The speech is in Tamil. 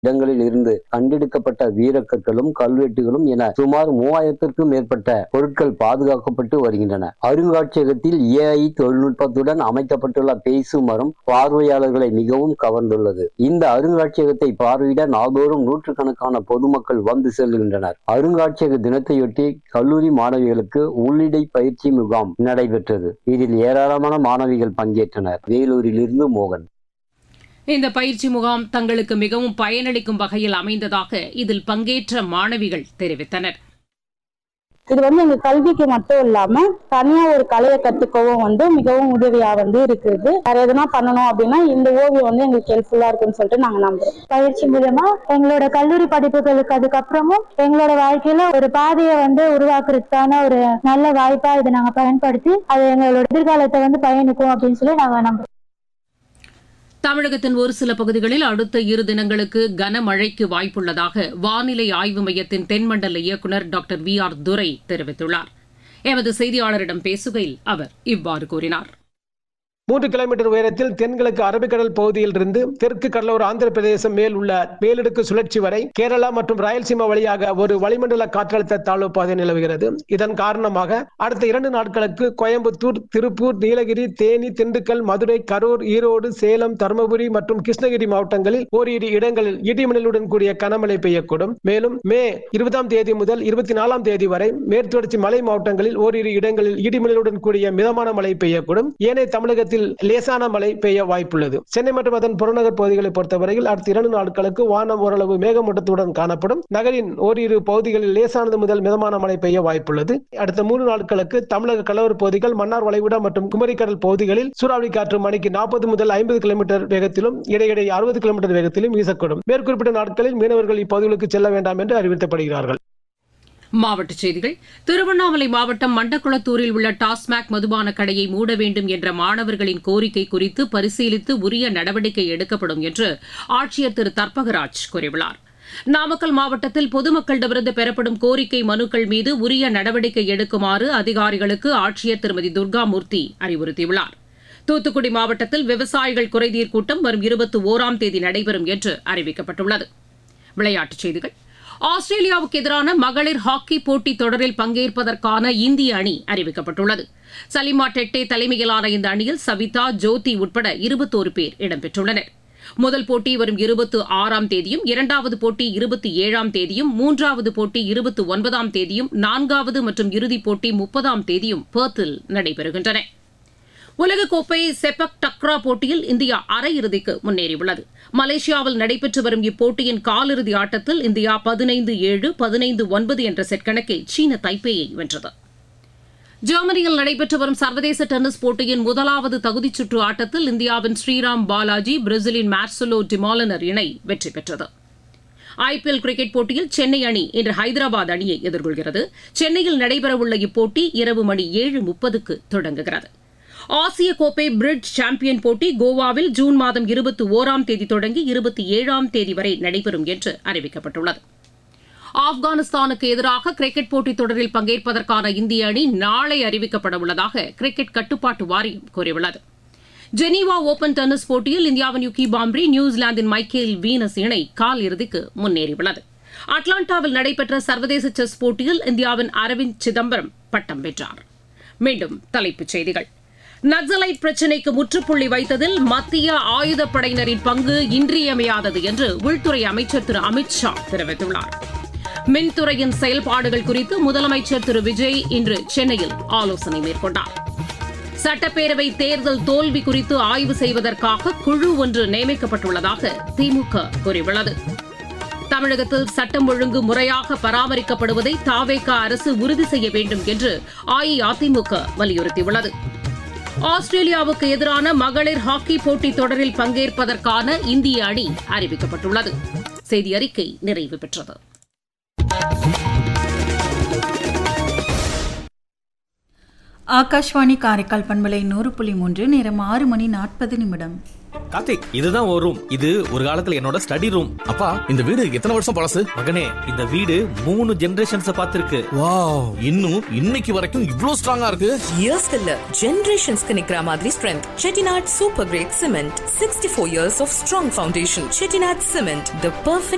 இடங்களில் இருந்து கண்டெடுக்கப்பட்ட வீரக்கற்களும் கல்வெட்டுகளும் என சுமார் 3000க்கும் மேற்பட்ட பொருட்கள் பாதுகாக்கப்பட்டு வருகின்றன. அருங்காட்சியகத்தில் AI தொழில்நுட்பத்துடன் அமைக்கப்பட்டுள்ள பேசு மரம் பார்வையாளர்களை மிகவும் கவர்ந்துள்ளது. இந்த அருங்காட்சியகத்தை பார்வையிட நாள்தோறும் நூற்றுக்கணக்கான பொதுமக்கள் வந்து செல்கின்றனர். அருங்காட்சியக தினத்தையொட்டி கல்லூரி மாணவிகளுக்கு உள்ளிடை பயிற்சி முகாம் நடைபெற்றது. இதில் ஏராளமான மாணவிகள் பங்கேற்றனர். வேலூரில் இருந்து மோகன். இந்த பயிற்சி முகாம் தங்களுக்கு மிகவும் பயனளிக்கும் வகையில் அமைந்ததாக இதில் பங்கேற்ற மாணவிகள் தெரிவித்தனர். இது எங்க கல்விக்கு மட்டும் இல்லாம தனியா ஒரு கலையை கத்துக்கவும் மிகவும் உதவியா இருக்குது. வேற எதுனா பண்ணணும் அப்படின்னா இந்த ஓவியம் எங்களுக்கு ஹெல்ப்ஃபுல்லா இருக்குன்னு சொல்லிட்டு நாங்க நம்புறோம். பயிற்சி மூலமா எங்களோட கல்லூரி படிப்புகளுக்கு அதுக்கப்புறமும் எங்களோட வாழ்க்கையில ஒரு பாதையை உருவாக்குறதுக்கான ஒரு நல்ல வாய்ப்பா இதை நாங்க பயன்படுத்தி அது எங்களோட எதிர்காலத்தை பயணிக்கும் அப்படின்னு சொல்லி நாங்க நம்புறோம். தமிழகத்தின் ஒரு சில பகுதிகளில் அடுத்த 2 தினங்களுக்கு கனமழைக்கு வாய்ப்புள்ளதாக வானிலை ஆய்வு மையத்தின் தென்மண்டல இயக்குநர் டாக்டர் VR துரை தெரிவித்துள்ளார். எமது செய்தியாளரிடம் பேசுகையில் அவர் இவ்வாறு கூறினார். 3 கிலோமீட்டர் உயரத்தில் தென்கிழக்கு அரபிக்கடல் பகுதியில் இருந்து தெற்கு கடலோர ஆந்திர பிரதேசம் மேல் உள்ள மேலடுக்கு சுழற்சி வரை கேரளா மற்றும் ராயல்சீமா வழியாக ஒரு வளிமண்டல காற்றழுத்த தாழ்வு பாதை நிலவுகிறது. இதன் காரணமாக அடுத்த 2 நாட்களுக்கு கோயம்புத்தூர், திருப்பூர், நீலகிரி, தேனி, திண்டுக்கல், மதுரை, கரூர், ஈரோடு, சேலம், தருமபுரி மற்றும் கிருஷ்ணகிரி மாவட்டங்களில் ஓரிரு இடங்களில் இடிமின்னலுடன் கூடிய கனமழை பெய்யக்கூடும். மேலும் மே 20ஆம் தேதி முதல் 24ஆம் தேதி வரை மேற்குத்தொடர்ச்சி மலை மாவட்டங்களில் ஓரிரு இடங்களில் இடிமின்னலுடன் கூடிய மிதமான மழை பெய்யக்கூடும். ஏனைய தமிழகத்தில் லேசான மழை பெய்ய வாய்ப்புள்ளது. சென்னை மற்றும் அதன் புறநகர் பகுதிகளை பொறுத்தவரையில் அடுத்த 2 நாட்களுக்கு வானம் ஓரளவு மேகமூட்டத்துடன் காணப்படும். நகரின் ஓரிரு பகுதிகளில் லேசானது முதல் மிதமான மழை பெய்ய வாய்ப்புள்ளது. அடுத்த 3 நாட்களுக்கு தமிழக கடலோர பகுதிகள், மன்னார் வளைகுடா மற்றும் குமரிக்கடல் பகுதிகளில் சூறாவளி காற்று மணிக்கு 40 முதல் 50 கிலோமீட்டர் வேகத்திலும் இடையிடையே 60 கிலோமீட்டர் வேகத்திலும் வீசக்கூடும். மேற்குறிப்பிட்ட நாட்களில் மீனவர்கள் இப்பகுதிகளுக்கு செல்ல வேண்டாம் என்று அறிவுறுத்தப்படுகிறார்கள். மாவட்டச் செய்திகள். திருவண்ணாமலை மாவட்டம் மண்டக்குளத்தூரில் உள்ள டாஸ்மாக் மதுபான கடையை மூட வேண்டும் என்ற மாணவர்களின் கோரிக்கை குறித்து பரிசீலித்து உரிய நடவடிக்கை எடுக்கப்படும் என்று ஆட்சியர் திரு தர்பகராஜ் கூறியுள்ளார். நாமக்கல் மாவட்டத்தில் பொதுமக்களிடமிருந்து பெறப்படும் கோரிக்கை மனுக்கள் மீது உரிய நடவடிக்கை எடுக்குமாறு அதிகாரிகளுக்கு ஆட்சியர் திருமதி துர்காமூர்த்தி அறிவுறுத்தியுள்ளார். தூத்துக்குடி மாவட்டத்தில் விவசாயிகள் குறைதீர் கூட்டம் வரும் 21ஆம் தேதி நடைபெறும் என்று அறிவிக்கப்பட்டுள்ளது. விளையாட்டுச் செய்திகள். ஆஸ்திரேலியாவுக்கு எதிரான மகளிர் ஹாக்கி போட்டித் தொடரில் பங்கேற்பதற்கான இந்திய அணி அறிவிக்கப்பட்டுள்ளது. சலிமா டெட்டே தலைமையிலான இந்த அணியில் சவிதா, ஜோதி உட்பட 21 பேர் இடம்பெற்றுள்ளனர். முதல் போட்டி வரும் 26ஆம் தேதியும், 2வது போட்டி 27ஆம் தேதியும், 3வது போட்டி 29ஆம் தேதியும், 4வது மற்றும் இறுதிப் போட்டி 30ஆம் தேதியும் பெர்த்தில் நடைபெறுகின்றன. உலகக்கோப்பை செபக் டக்ரா போட்டியில் இந்தியா அரையிறுதிக்கு முன்னேறியுள்ளது. மலேசியாவில் நடைபெற்று வரும் இப்போட்டியின் காலிறுதி ஆட்டத்தில் இந்தியா 15-7, 15-9 என்ற செட் கணக்கில் சீன தைப்பேயை வென்றது. ஜெர்மனியில் நடைபெற்று வரும் சர்வதேச டென்னிஸ் போட்டியின் 1வது தகுதிச் சுற்று ஆட்டத்தில் இந்தியாவின் ஸ்ரீராம் பாலாஜி, பிரேசிலின் மார்செலோ டிமாலினர் இணை வெற்றி பெற்றது. IPL கிரிக்கெட் போட்டியில் சென்னை அணி இன்று ஹைதராபாத் அணியை எதிர்கொள்கிறது. சென்னையில் நடைபெறவுள்ள இப்போட்டி இரவு மணி 7:30க்கு தொடங்குகிறது. ஆசிய கோப்பை பிரிட்ஜ் சாம்பியன் போட்டி கோவாவில் ஜூன் மாதம் 21ஆம் தேதி தொடங்கி 27ஆம் தேதி வரை நடைபெறும் என்று அறிவிக்கப்பட்டுள்ளது. ஆப்கானிஸ்தானுக்கு எதிராக கிரிக்கெட் போட்டித் தொடரில் பங்கேற்பதற்கான இந்திய அணி நாளை அறிவிக்கப்பட உள்ளதாக கிரிக்கெட் கட்டுப்பாட்டு வாரியம் கூறியுள்ளது. ஜெனீவா ஓபன் டென்னிஸ் போட்டியில் இந்தியாவின் யுகி பாம்ப்ரி, நியூசிலாந்தின் மைக்கேல் வீனஸ் இணை கால் இறுதிக்கு முன்னேறியுள்ளது. அட்லாண்டாவில் நடைபெற்ற சர்வதேச செஸ் போட்டியில் இந்தியாவின் அரவிந்த் சிதம்பரம் பட்டம் வென்றார். மீண்டும் தலைப்புச் செய்திகள். நக்சலைட் பிரச்சினைக்கு முற்றுப்புள்ளி வைத்ததில் மத்திய ஆயுதப்படையினரின் பங்கு இன்றியமையாதது என்று உள்துறை அமைச்சர் திரு அமித் ஷா தெரிவித்துள்ளார். மின்துறையின் செயல்பாடுகள் குறித்து முதலமைச்சர் திரு விஜய் இன்று சென்னையில் ஆலோசனை மேற்கொண்டார். சட்டப்பேரவை தேர்தல் தோல்வி குறித்து ஆய்வு செய்வதற்காக குழு ஒன்று நியமிக்கப்பட்டுள்ளதாக திமுக கூறியுள்ளது. தமிழகத்தில் சட்டம் ஒழுங்கு முறையாக பராமரிக்கப்படுவதை தவேக அரசு உறுதி செய்ய வேண்டும் என்று அஇஅதிமுக வலியுறுத்தியுள்ளது. ஆஸ்திரேலியாவுக்கு எதிரான மகளிர் ஹாக்கி போட்டித் தொடரில் பங்கேற்பதற்கான இந்திய அணி அறிவிக்கப்பட்டுள்ளது. செய்தி அறிக்கை நிறைவு பெற்றது. ஆகாஷ்வாணி காரைக்கால் பண்பலை 100.3 நேரம் 6:40. கார்த்திக், இதுதான் ஒரு ரூம். இது ஒரு காலத்துல என்னோட ஸ்டடி ரூம். அப்பா, இந்த வீடு எத்தனை வருஷம் பழசு? மகனே, இந்த வீடு 3 ஜெனரேஷன்ஸ் பார்த்திருக்கு. வாவ், இன்னும் இன்னைக்கு வரைக்கும் இவ்ளோ ஸ்ட்ராங்கா இருக்கு. இயர்ஸ் இல்ல, ஜெனரேஷன்ஸ்க்கு நிக்கிற மாதிரி strength. Chettinad super great cement, 64 years of strong foundation. Chettinad cement, the perfect